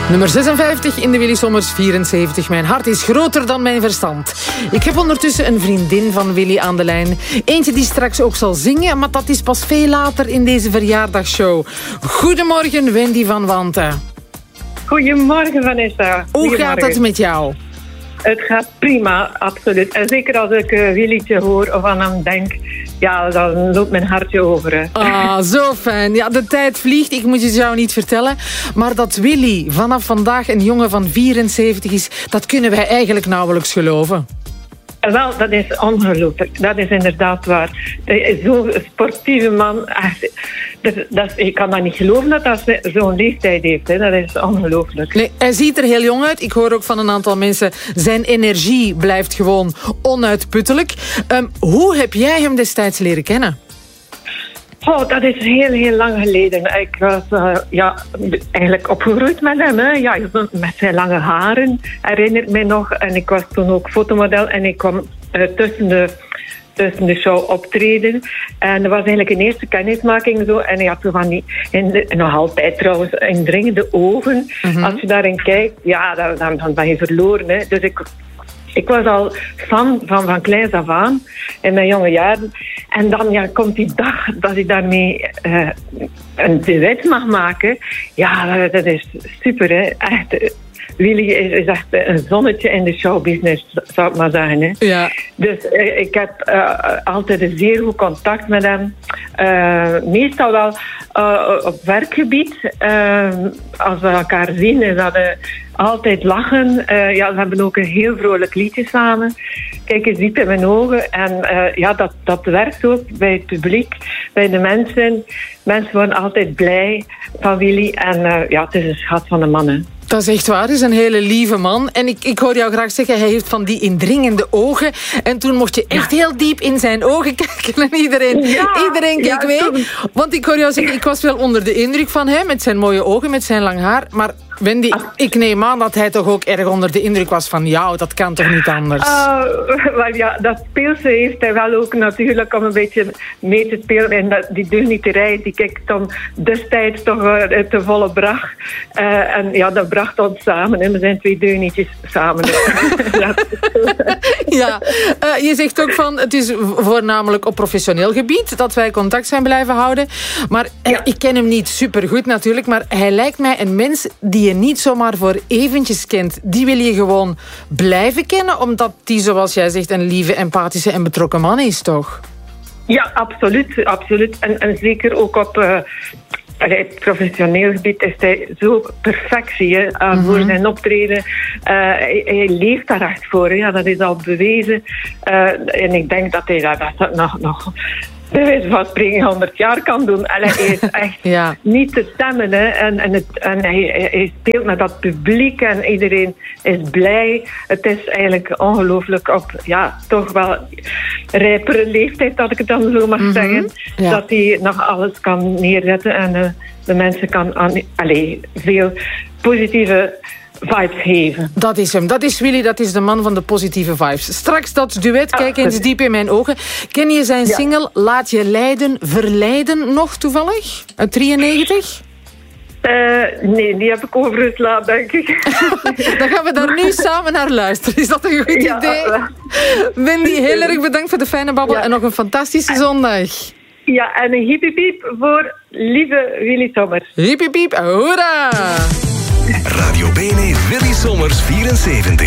Nummer 56 in de Willy Sommers 74. Mijn hart is groter dan mijn verstand. Ik heb ondertussen een vriendin van Willy aan de lijn. Eentje die straks ook zal zingen, maar dat is pas veel later in deze verjaardagsshow. Goedemorgen, Wendy van Wanten. Goedemorgen, Vanessa. Hoe gaat het met jou? Het gaat prima, absoluut. En zeker als ik Willytje hoor of aan hem denk, ja, dan loopt mijn hartje over. Hè. Ah, zo fijn. Ja, de tijd vliegt, ik moet het jou niet vertellen. Maar dat Willy vanaf vandaag een jongen van 74 is, dat kunnen wij eigenlijk nauwelijks geloven. Wel, dat is ongelooflijk. Dat is inderdaad waar. Zo'n sportieve man, ik kan dat niet geloven dat hij zo'n leeftijd heeft. Hè. Dat is ongelooflijk. Nee, hij ziet er heel jong uit. Ik hoor ook van een aantal mensen, zijn energie blijft gewoon onuitputtelijk. Hoe heb jij hem destijds leren kennen? Oh, dat is heel, heel lang geleden. Ik was eigenlijk opgegroeid met hem. Hè. Ja, met zijn lange haren, herinner ik mij nog. En ik was toen ook fotomodel en ik kwam tussen de show optreden. En dat was eigenlijk een eerste kennismaking zo. En hij had zo van die, nog altijd trouwens, indringende ogen. Mm-hmm. Als je daarin kijkt, ja, dan ben je verloren. Hè. Dus ik was al fan van kleins af aan, in mijn jonge jaren. En dan komt die dag dat ik daarmee een duet mag maken. Ja, dat is super, hè. Echt, Willy is echt een zonnetje in de showbusiness, zou ik maar zeggen. Hè. Ja. Dus ik heb altijd een zeer goed contact met hem. Meestal wel op werkgebied. Als we elkaar zien, is dat altijd lachen. We hebben ook een heel vrolijk liedje samen. Kijk eens diep in mijn ogen. En dat werkt ook bij het publiek, bij de mensen. Mensen worden altijd blij van Willy. En het is een schat van een man, hè. Dat is echt waar, hij is een hele lieve man. En ik hoor jou graag zeggen, hij heeft van die indringende ogen. En toen mocht je echt heel diep in zijn ogen kijken. En iedereen keek mee. Want ik hoor jou zeggen, ik was wel onder de indruk van hem. Met zijn mooie ogen, met zijn lang haar. Maar Wendy, ik neem aan dat hij toch ook erg onder de indruk was van jou. Dat kan toch niet anders? Dat speelse heeft hij wel ook natuurlijk om een beetje mee te spelen. En die deugnieterij, die ik dan destijds toch te volle bracht. Dat bracht ons samen. Hè. We zijn twee deugnietjes samen. Je zegt ook van, het is voornamelijk op professioneel gebied dat wij contact zijn blijven houden. Maar ik ken hem niet supergoed natuurlijk, maar hij lijkt mij een mens die je niet zomaar voor eventjes kent. Die wil je gewoon blijven kennen, omdat die, zoals jij zegt, een lieve, empathische en betrokken man is, toch? Ja, absoluut. Absoluut. En zeker ook op het professioneel gebied is hij zo perfectie voor zijn optreden. Hij leeft daar echt voor. Hè. Ja, dat is al bewezen. En ik denk dat hij dat nog bij wijze van spreken 100 jaar kan doen. Hij is echt niet te stemmen. Hè. En hij speelt met dat publiek en iedereen is blij. Het is eigenlijk ongelooflijk op toch wel rijpere leeftijd, dat ik het dan zo mag zeggen. Ja. Dat hij nog alles kan neerzetten en de mensen kan veel positieve vibes geven. Dat is hem. Dat is Willy. Dat is de man van de positieve vibes. Straks dat duet, kijk eens diep in mijn ogen. Ken je zijn single Laat je leiden, verleiden nog toevallig? Uit 93? Nee, die heb ik overgeslagen, denk ik. Dan gaan we daar nu samen naar luisteren. Is dat een goed idee? Wendy, heel erg bedankt voor de fijne babbel en nog een fantastische zondag. Ja, en een hippie piep voor lieve Willy Sommers. Hippie piep, hoera! Radio Bene Willy Sommers 74.